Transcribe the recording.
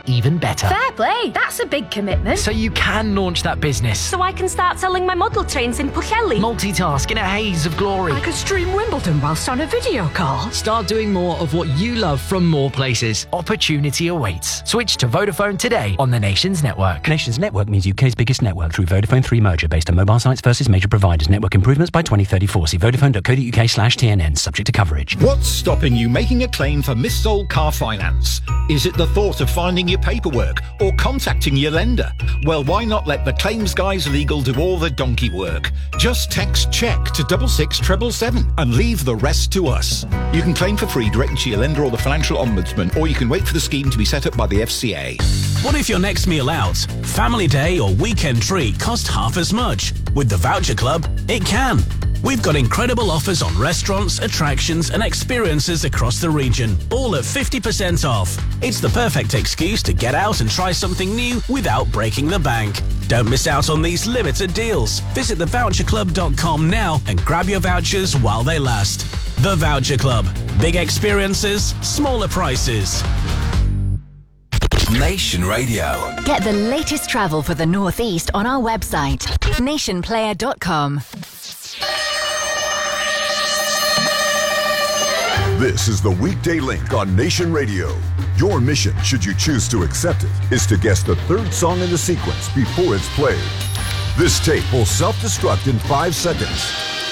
even better. Fair play, that's a big commitment. So you can launch that business. So I can start selling my model trains in Pwllheli. Multitask in a haze of glory. I could stream Wimbledon whilst on a video call. Start doing more of what you love from more places. Opportunity awaits. Switch to Vodafone today on the Nations Network. Nations Network means UK's biggest network through Vodafone 3 merger based on mobile sites versus major providers. Network improvements by 2034. See vodafone.co.uk/TNN. Subject to coverage. What's stopping you making a claim for missold car finance? Is it the thought of finding your paperwork or contacting your lender? Well, why not let the Claims Guys Legal do all the donkey work? Just text CHECK to 66777 and leave the rest to us. You can claim for free directly to your lender or the Financial Ombudsman, or you can wait for the scheme to be set up by the FCA. What if your next meal out, family day or weekend treat cost half as much? With the Voucher Club, it can. We've got incredible offers on restaurants, attractions and experiences across the region, all at 50% off. It's the perfect excuse to get out and try something new without breaking the bank. Don't miss out on these limited deals. Visit thevoucherclub.com now and grab your vouchers while they last. The Voucher Club. Big experiences, smaller prices. Nation Radio. Get the latest travel for the North East on our website, nationplayer.com. This is the Weekday Link on Nation Radio. Your mission, should you choose to accept it, is to guess the third song in the sequence before it's played. This tape will self-destruct in 5 seconds.